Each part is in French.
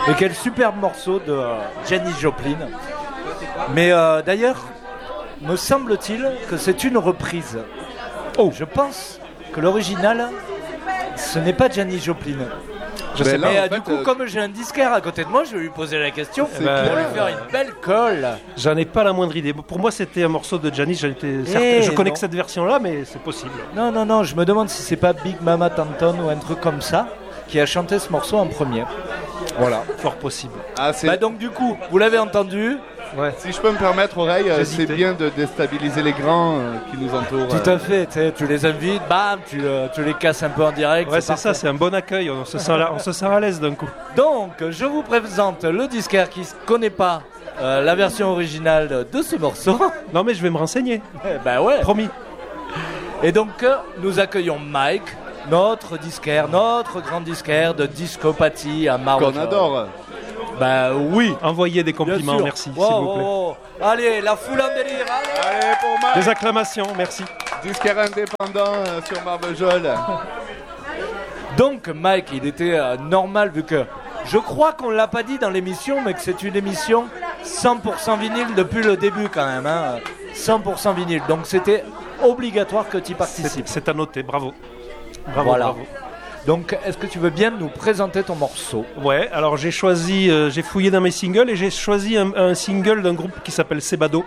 Et quel superbe morceau de Janis Joplin. Mais d'ailleurs, me semble-t-il que c'est une reprise. Oh, je pense que l'original, ce n'est pas Janis Joplin. Je sais pas. Du coup, comme j'ai un disquaire à côté de moi, je vais lui poser la question pour lui faire une belle colle. J'en ai pas la moindre idée. Pour moi, c'était un morceau de Janis. Je connais que cette version-là, mais c'est possible. Non, je me demande si c'est pas Big Mama Thornton ou un truc comme ça qui a chanté ce morceau en premier. Voilà, fort possible. Donc du coup, vous l'avez entendu. Ouais. Si je peux me permettre, Oreille, c'est bien de déstabiliser les grands qui nous entourent. Tout à fait, tu les invites, bam, tu les casses un peu en direct. Ouais, c'est ça, c'est un bon accueil, on se sent à l'aise d'un coup. Donc, je vous présente le disquaire qui ne connaît pas la version originale de ce morceau. Non mais je vais me renseigner. Ouais. Promis. Et donc, nous accueillons Mike, notre disquaire, notre grand disquaire de discopathie à Marojol. Qu'on adore. Oui. Envoyez des compliments, merci, s'il vous plaît. Allez, la foule en délire. Allez pour Mike. Des acclamations, merci. Disquaire indépendant sur Marvejol. Donc Mike, il était normal vu que je crois qu'on l'a pas dit dans l'émission, mais que c'est une émission 100% vinyle depuis le début quand même. 100% vinyle. Donc c'était obligatoire que tu y participes. C'est à noter, bravo. Bravo. Donc, est-ce que tu veux bien nous présenter ton morceau ? Ouais, alors j'ai fouillé dans mes singles et j'ai choisi un single d'un groupe qui s'appelle Sebado.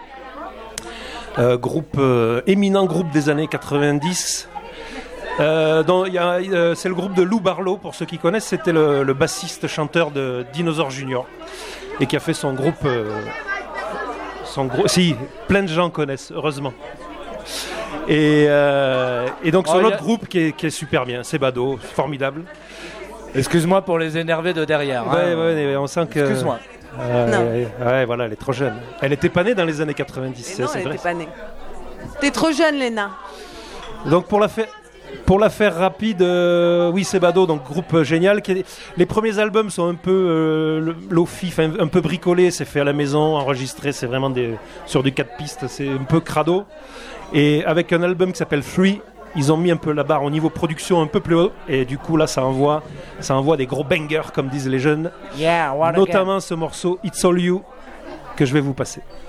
Éminent groupe des années 90. C'est le groupe de Lou Barlow, pour ceux qui connaissent, c'était le bassiste chanteur de Dinosaur Junior et qui a fait son groupe. Si, plein de gens connaissent, heureusement. Et donc son autre groupe qui est super bien, Sebado, formidable. Excuse-moi pour les énervés de derrière. Ouais, on sent que... Excuse-moi. Voilà, elle est trop jeune. Elle était pas née dans les années 90, c'est non, vrai. elle était pas née. T'es trop jeune, Léna. Donc pour la faire rapide, oui, Sebado, donc groupe génial. Les premiers albums sont un peu lofi, un peu bricolés, c'est fait à la maison, enregistré, c'est vraiment sur du 4 pistes, c'est un peu crado. Et avec un album qui s'appelle Free, ils ont mis un peu la barre au niveau production un peu plus haut. Et du coup, là, ça envoie des gros bangers, comme disent les jeunes. Yeah, notamment ce morceau It's All You, que je vais vous passer.